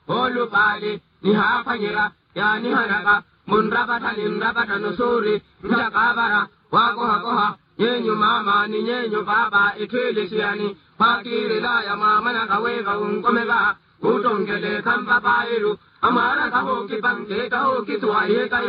Olu pali, ni hapanyera, ya ni hanaga, munrabata limrabata nusuri, mtakabara, wakoha, nyenyu mama ni nyenyu baba, itwilisiani, pakiri la ya mama na kawega unkomega, utongele kamba pairu, amara kahoki panke kahoki tuwaye